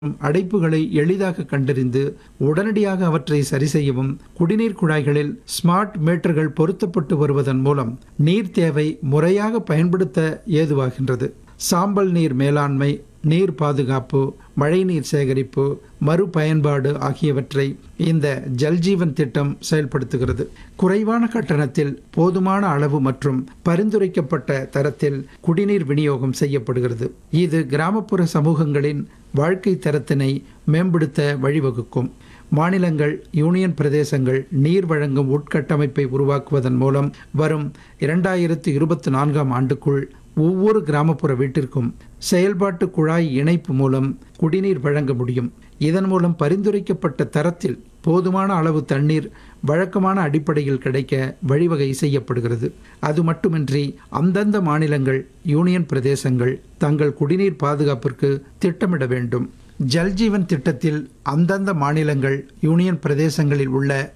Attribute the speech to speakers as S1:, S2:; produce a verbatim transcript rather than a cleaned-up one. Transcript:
S1: அடைப்புகளை எளிதாக கண்டறிந்து உடனடியாக அவற்றை சரி செய்யவும் குடிநீர் குழாய்களில் ஸ்மார்ட் மீட்டர்கள் பொருத்தப்பட்டு வருவதன் மூலம் நீர் தேவை முறையாக பயன்படுத்த ஏதுவாகின்றது. சாம்பல் நீர் மேலாண்மை, நீர் பாதுகாப்பு, மழைநீர் சேகரிப்பு, மறுபயன்பாடு ஆகியவற்றை இந்த ஜல்ஜீவன் திட்டம் செயல்படுத்துகிறது. குறைவான கட்டணத்தில் போதுமான அளவு மற்றும் பரிந்துரைக்கப்பட்ட தரத்தில் குடிநீர் விநியோகம் செய்யப்படுகிறது. இது கிராமப்புற சமூகங்களின் வாழ்க்கை தரத்தினை மேம்படுத்த வழிவகுக்கும். மாநிலங்கள், யூனியன் பிரதேசங்கள் நீர் வழங்கும் உட்கட்டமைப்பை உருவாக்குவதன் மூலம் வரும் இரண்டாயிரத்து இருபத்தி நான்காம் ஆண்டுக்குள் ஒவ்வொரு கிராமப்புற வீட்டிற்கும் செயல்பாட்டு குழாய் இணைப்பு மூலம் குடிநீர் வழங்க முடியும். இதன் மூலம் பரிந்துரைக்கப்பட்ட தரத்தில் போதுமான அளவு தண்ணீர் வழக்கமான அடிப்படையில் கிடைக்க வழிவகை செய்யப்படுகிறது. அது மட்டுமின்றி அந்தந்த மாநிலங்கள், யூனியன் பிரதேசங்கள் தங்கள் குடிநீர் பாதுகாப்பிற்கு திட்டமிட வேண்டும். ஜல்ஜீவன் திட்டத்தில் அந்தந்த மாநிலங்கள், யூனியன் பிரதேசங்களில் உள்ள